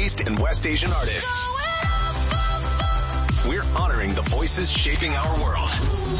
East and West Asian artists. We're honoring the voices shaping our world.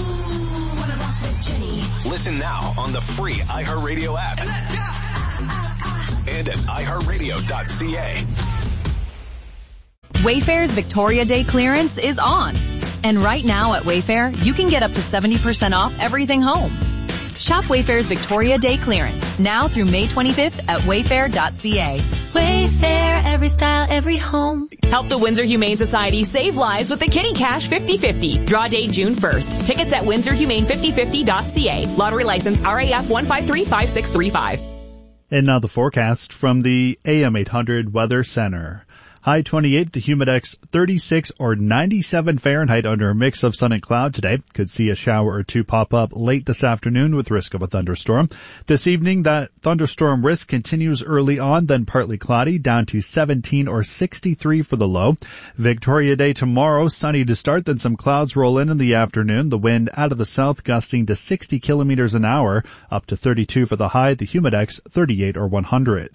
Listen now on the free iHeartRadio app. And at iHeartRadio.ca. Wayfair's Victoria Day clearance is on. And right now at Wayfair, you can get up to 70% off everything home. Shop Wayfair's Victoria Day clearance now through May 25th at wayfair.ca. Wayfair, every style, every home. Help the Windsor Humane Society save lives with the Kitty Cash 50/50. Draw date June 1st. Tickets at windsorhumane5050.ca. Lottery license RAF 1535635. And now the forecast from the AM 800 Weather Center. High 28, the Humidex 36 or 97 Fahrenheit under a mix of sun and cloud today. Could see a shower or two pop up late this afternoon with risk of a thunderstorm. This evening, that thunderstorm risk continues early on, then partly cloudy, down to 17 or 63 for the low. Victoria Day tomorrow, sunny to start, then some clouds roll in the afternoon. The wind out of the south gusting to 60 kilometers an hour, up to 32 for the high, the Humidex 38 or 100.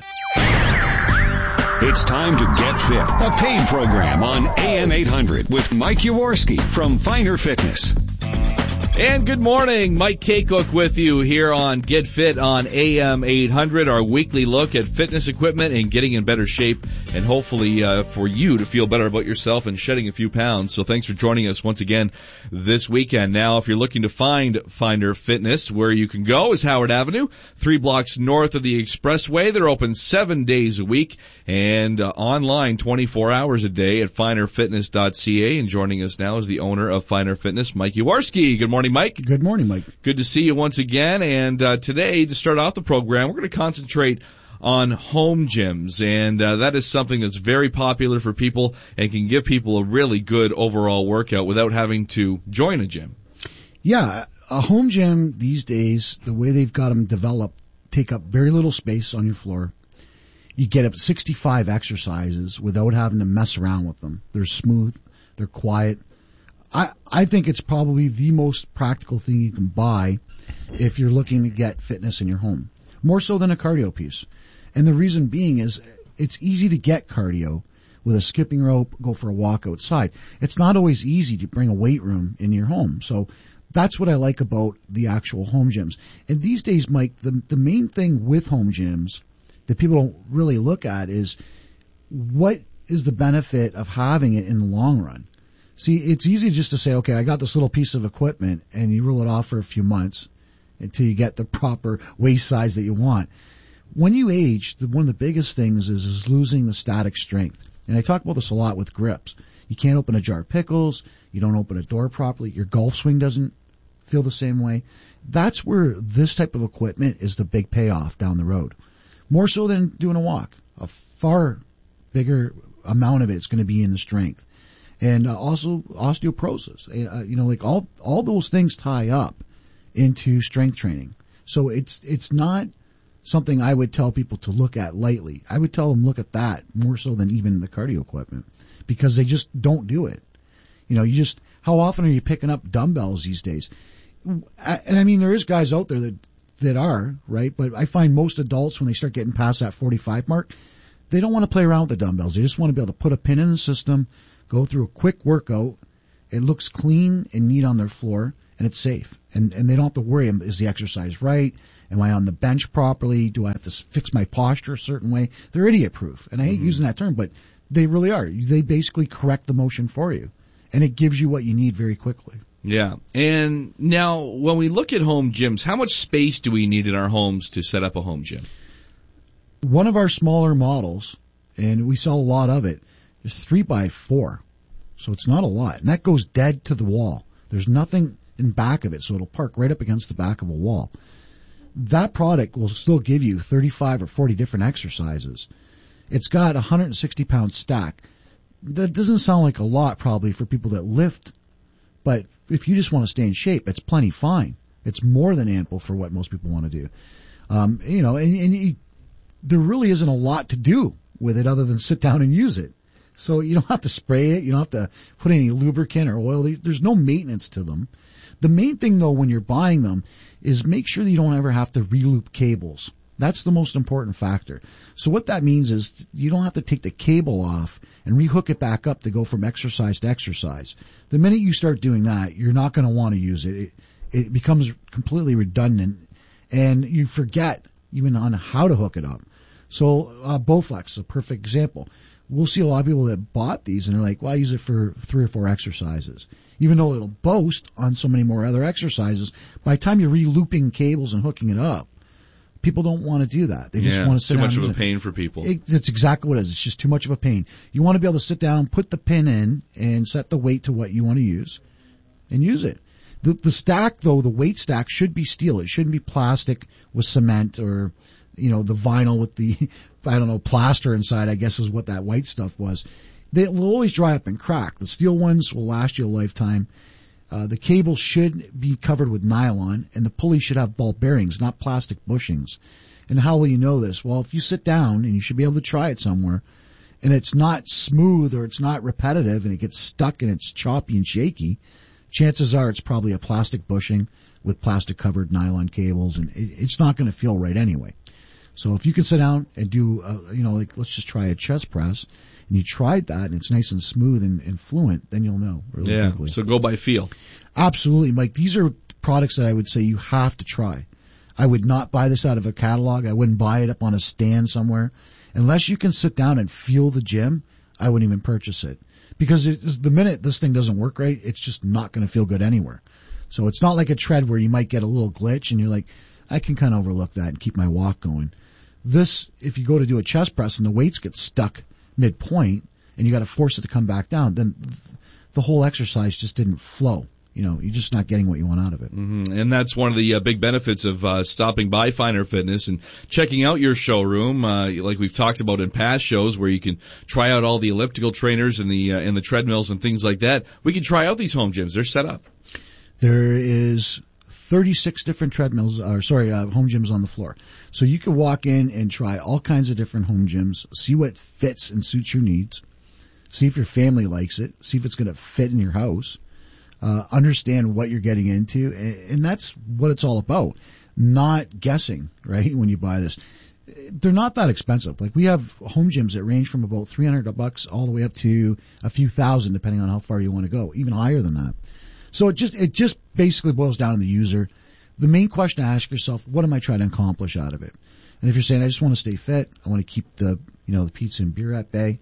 It's time to Get Fit, a paid program on AM 800 with Mike Jaworski from Finer Fitness. And good morning, Mike Kaycook with you here on Get Fit on AM 800, our weekly look at fitness equipment and getting in better shape, and hopefully for you to feel better about yourself and shedding a few pounds. So thanks for joining us once again this weekend. Now, if you're looking to find Finer Fitness, where you can go is Howard Avenue, 3 blocks north of the Expressway. They're open 7 days a week and online 24 hours a day at finerfitness.ca. And joining us now is the owner of Finer Fitness, Mike Jaworski. Good morning, Mike. Good morning, Mike. Good to see you once again. And today, to start off the program, we're going to concentrate on home gyms. And that is something that's very popular for people and can give people a really good overall workout without having to join a gym. Yeah, a home gym these days, the way they've got them developed, take up very little space on your floor. You get up to 65 exercises without having to mess around with them. They're smooth. They're quiet. I think it's probably the most practical thing you can buy if you're looking to get fitness in your home, more so than a cardio piece. And the reason being is it's easy to get cardio with a skipping rope, go for a walk outside. It's not always easy to bring a weight room in your home. So that's what I like about the actual home gyms. And these days, Mike, the main thing with home gyms that people don't really look at is what is the benefit of having it in the long run. See, it's easy just to say, okay, I got this little piece of equipment, and you roll it off for a few months until you get the proper waist size that you want. When you age, one of the biggest things is losing the static strength. And I talk about this a lot with grips. You can't open a jar of pickles. You don't open a door properly. Your golf swing doesn't feel the same way. That's where this type of equipment is the big payoff down the road. More so than doing a walk. A far bigger amount of it is going to be in the strength. And also osteoporosis. Like all those things tie up into strength training. So it's not something I would tell people to look at lightly. I would tell them look at that more so than even the cardio equipment, because they just don't do it. How often are you picking up dumbbells these days? And I mean, there is guys out there that are, right? But I find most adults, when they start getting past that 45 mark, they don't want to play around with the dumbbells. They just want to be able to put a pin in the system, go through a quick workout. It looks clean and neat on their floor, and it's safe. And they don't have to worry, is the exercise right? Am I on the bench properly? Do I have to fix my posture a certain way? They're idiot-proof. And I hate using that term, but they really are. They basically correct the motion for you, and it gives you what you need very quickly. Yeah. And now, when we look at home gyms, how much space do we need in our homes to set up a home gym? One of our smaller models, and we sell a lot of it, is 3x4. So it's not a lot. And that goes dead to the wall. There's nothing in back of it, so it'll park right up against the back of a wall. That product will still give you 35 or 40 different exercises. It's got a 160-pound stack. That doesn't sound like a lot probably for people that lift, but if you just want to stay in shape, it's plenty fine. It's more than ample for what most people want to do. There really isn't a lot to do with it other than sit down and use it. So you don't have to spray it. You don't have to put any lubricant or oil. There's no maintenance to them. The main thing, though, when you're buying them is make sure that you don't ever have to re-loop cables. That's the most important factor. So what that means is you don't have to take the cable off and rehook it back up to go from exercise to exercise. The minute you start doing that, you're not going to want to use it. It becomes completely redundant, and you forget even on how to hook it up. So Bowflex is a perfect example. We'll see a lot of people that bought these and they're like, well, I use it for 3 or 4 exercises. Even though it'll boast on so many more other exercises, by the time you're re-looping cables and hooking it up, people don't want to do that. They just want to sit down. Too much of a pain for people. That's exactly what it is. It's just too much of a pain. You want to be able to sit down, put the pin in, and set the weight to what you want to use, and use it. The stack, though, the weight stack should be steel. It shouldn't be plastic with cement or, the vinyl with the, plaster inside, I guess is what that white stuff was. They will always dry up and crack. The steel ones will last you a lifetime. The cable should be covered with nylon, and the pulley should have ball bearings, not plastic bushings. And how will you know this? Well, if you sit down, and you should be able to try it somewhere, and it's not smooth or it's not repetitive, and it gets stuck and it's choppy and shaky, chances are it's probably a plastic bushing with plastic-covered nylon cables, and it's not going to feel right anyway. So if you can sit down and do, let's just try a chest press, and you tried that, and it's nice and smooth and fluent, then you'll know really quickly. So go by feel. Absolutely, Mike. These are products that I would say you have to try. I would not buy this out of a catalog. I wouldn't buy it up on a stand somewhere. Unless you can sit down and feel the gym, I wouldn't even purchase it. Because the minute this thing doesn't work right, it's just not going to feel good anywhere. So it's not like a tread where you might get a little glitch and you're like, I can kind of overlook that and keep my walk going. This, if you go to do a chest press and the weights get stuck midpoint and you got to force it to come back down, then the whole exercise just didn't flow. You're just not getting what you want out of it. Mm-hmm. And that's one of the big benefits of stopping by Finer Fitness and checking out your showroom, like we've talked about in past shows, where you can try out all the elliptical trainers and the treadmills and things like that. We can try out these home gyms. They're set up. There is 36 different home gyms on the floor. So you can walk in and try all kinds of different home gyms, see what fits and suits your needs, see if your family likes it, see if it's going to fit in your house. Understand what you're getting into, and that's what it's all about. Not guessing, right? When you buy this, they're not that expensive. Like, we have home gyms that range from about $300 all the way up to a few thousand, depending on how far you want to go, even higher than that. So it just basically boils down to the user. The main question to ask yourself: what am I trying to accomplish out of it? And if you're saying, I just want to stay fit, I want to keep the pizza and beer at bay,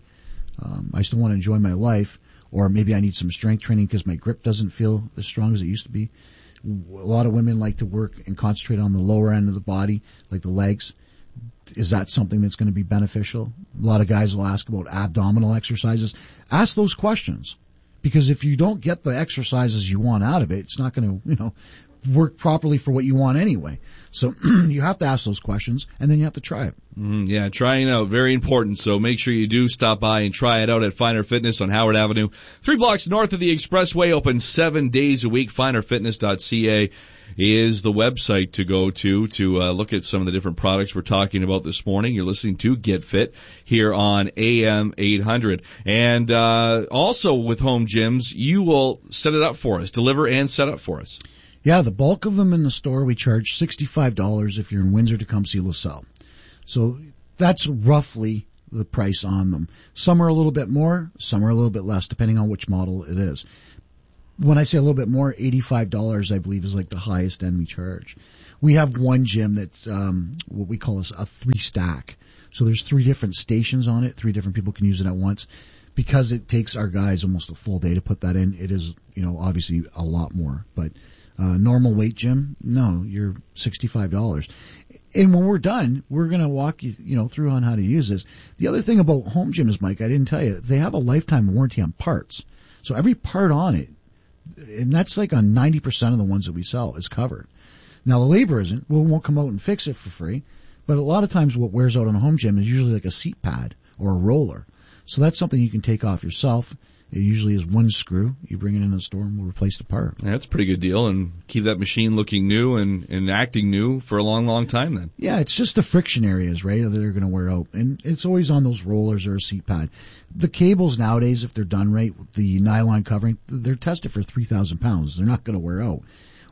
I still want to enjoy my life. Or maybe I need some strength training because my grip doesn't feel as strong as it used to be. A lot of women like to work and concentrate on the lower end of the body, like the legs. Is that something that's going to be beneficial? A lot of guys will ask about abdominal exercises. Ask those questions. Because if you don't get the exercises you want out of it, it's not going to, work properly for what you want anyway. So you have to ask those questions, and then you have to try it. Trying out, very important. So make sure you do stop by and try it out at Finer Fitness on Howard Avenue, 3 blocks north of the Expressway, open 7 days a week. FinerFitness.ca is the website to go to look at some of the different products we're talking about this morning. You're listening to Get Fit here on AM 800. And also with home gyms, you will set it up for us, deliver and set up for us. Yeah, the bulk of them in the store, we charge $65 if you're in Windsor to come see LaSalle. So that's roughly the price on them. Some are a little bit more, some are a little bit less, depending on which model it is. When I say a little bit more, $85, I believe, is like the highest end we charge. We have one gym that's what we call a 3-stack. So there's 3 different stations on it. 3 different people can use it at once. Because it takes our guys almost a full day to put that in, it is, obviously a lot more. But normal weight gym, no, you're $65. And when we're done, we're going to walk you, through on how to use this. The other thing about home gyms, Mike, I didn't tell you, they have a lifetime warranty on parts. So every part on it, and that's like on 90% of the ones that we sell, is covered. Now the labor isn't. We won't come out and fix it for free. But a lot of times what wears out on a home gym is usually like a seat pad or a roller. So that's something you can take off yourself. It usually is 1 screw. You bring it in the store and we'll replace the part. That's a pretty good deal, and keep that machine looking new and acting new for a long, long time then. Yeah, it's just the friction areas, right, that are going to wear out. And it's always on those rollers or a seat pad. The cables nowadays, if they're done right, with the nylon covering, they're tested for 3,000 pounds. They're not going to wear out.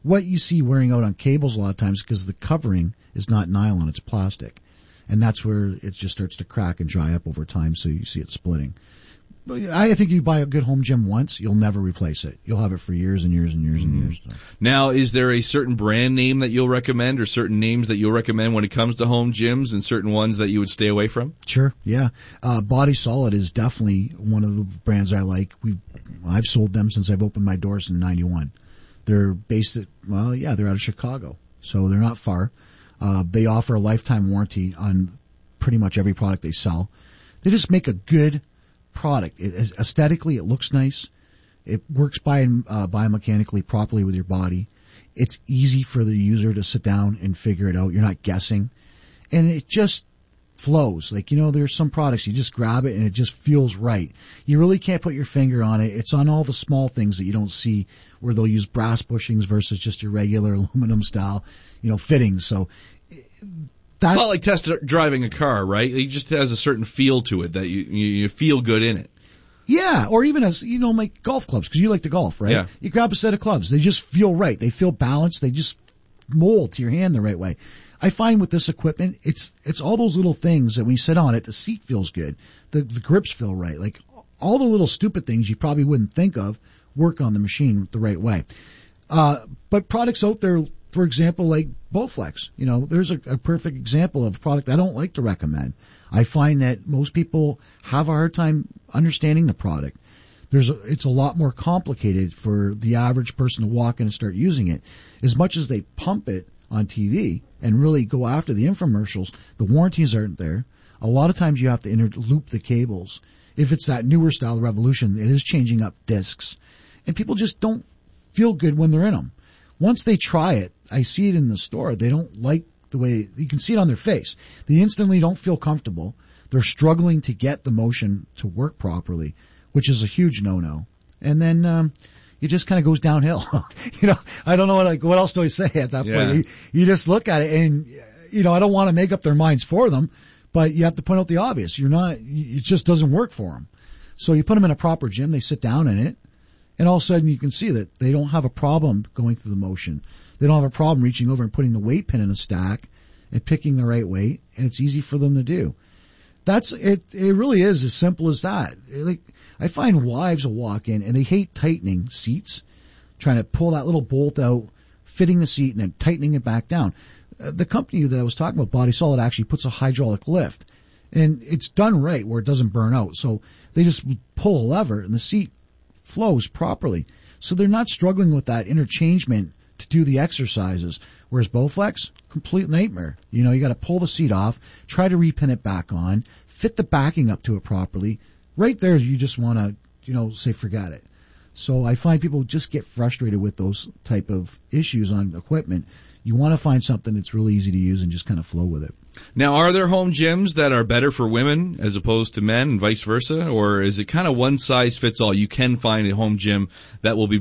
what you see wearing out on cables a lot of times because the covering is not nylon, it's plastic. And that's where it just starts to crack and dry up over time, so you see it splitting. But I think you buy a good home gym once, you'll never replace it. You'll have it for years and years and years and years. So. Now, is there a certain brand name that you'll recommend or certain names that you'll recommend when it comes to home gyms and certain ones that you would stay away from? Sure, yeah. Body Solid is definitely one of the brands I like. I've sold them since I've opened my doors in 91. They're based at, they're out of Chicago, so they're not far. They offer a lifetime warranty on pretty much every product they sell. They just make a good product. Aesthetically, it looks nice. It works biomechanically properly with your body. It's easy for the user to sit down and figure it out. You're not guessing. And it just flows. Like, there's some products you just grab it and it just feels right. You really can't put your finger on it. It's on all the small things that you don't see where they'll use brass bushings versus just your regular aluminum style, fittings. So it's not like test driving a car, right? It just has a certain feel to it that you feel good in it. Yeah, or even as, like golf clubs, because you like to golf, right? Yeah. You grab a set of clubs. They just feel right. They feel balanced. They just mold to your hand the right way. I find with this equipment, it's all those little things that when you sit on it, the seat feels good. The grips feel right. Like all the little stupid things you probably wouldn't think of work on the machine the right way. But products out there, for example, like Bowflex, there's a perfect example of a product I don't like to recommend. I find that most people have a hard time understanding the product. It's a lot more complicated for the average person to walk in and start using it. As much as they pump it on TV and really go after the infomercials, the warranties aren't there. A lot of times you have to interloop the cables. If it's that newer style Revolution, it is changing up discs. And people just don't feel good when they're in them. Once they try it, I see it in the store, they don't like the way, you can see it on their face. They instantly don't feel comfortable. They're struggling to get the motion to work properly, which is a huge no-no. And then, it just kind of goes downhill. I don't know what else do I say at that point. You just look at it and, I don't want to make up their minds for them, but you have to point out the obvious. It just doesn't work for them. So you put them in a proper gym, they sit down in it, and all of a sudden you can see that they don't have a problem going through the motion. They don't have a problem reaching over and putting the weight pin in a stack and picking the right weight, and it's easy for them to do. That's it. It really is as simple as that. I find wives will walk in and they hate tightening seats, trying to pull that little bolt out, fitting the seat, and then tightening it back down. The company that I was talking about, Body Solid, actually puts a hydraulic lift, and it's done right where it doesn't burn out. So they just pull a lever and the seat flows properly. So they're not struggling with that interchangement to do the exercises. Whereas Bowflex, complete nightmare. You got to pull the seat off, try to repin it back on, fit the backing up to it properly. Right there, you just want to, say forget it. So I find people just get frustrated with those type of issues on equipment. You want to find something that's really easy to use and just kind of flow with it. Now, are there home gyms that are better for women as opposed to men and vice versa? Or is it kind of one size fits all? You can find a home gym that will be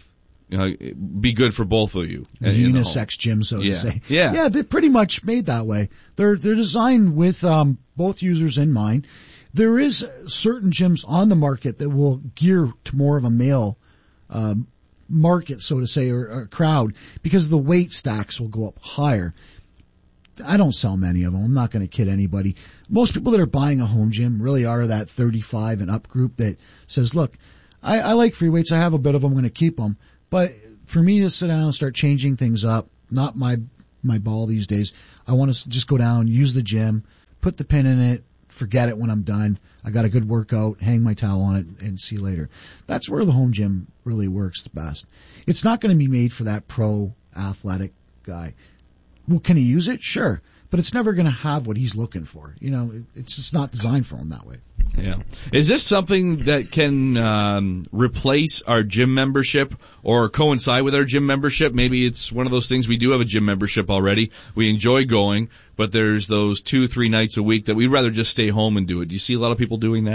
be good for both of you. The unisex gym, so to say. Yeah. Yeah, they're pretty much made that way. They're designed with both users in mind. There is certain gyms on the market that will gear to more of a male market, so to say, or a crowd, because the weight stacks will go up higher. I don't sell many of them. I'm not going to kid anybody. Most people that are buying a home gym really are that 35 and up group that says, look, I like free weights. I have a bit of them. I'm going to keep them. But for me to sit down and start changing things up, not my ball these days. I want to just go down, use the gym, put the pin in it, forget it when I'm done. I got a good workout, hang my towel on it, and see you later. That's where the home gym really works the best. It's not going to be made for that pro athletic guy. Well, can he use it? Sure. But it's never going to have what he's looking for. It's just not designed for him that way. Yeah. Is this something that can replace our gym membership or coincide with our gym membership? Maybe it's one of those things, we do have a gym membership already. We enjoy going, but there's those 2-3 nights a week that we'd rather just stay home and do it. Do you see a lot of people doing that?